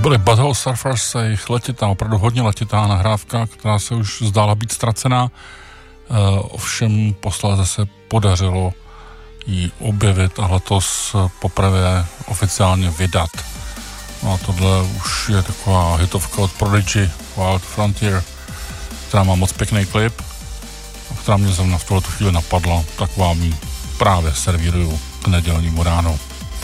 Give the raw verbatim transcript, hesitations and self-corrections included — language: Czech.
byly Butthole Surfers a jejich letitá, opravdu hodně letitá nahrávka, která se už zdála být ztracená. Uh, ovšem posléze se podařilo ji objevit a letos poprvé oficiálně vydat. No a tohle už je taková hitovka od Prodigy, Wild Frontier, která má moc pěkný klip, která mě zrovna v tuhletu chvíli napadla, tak vám ji právě servíruju k nedělnímu ránu.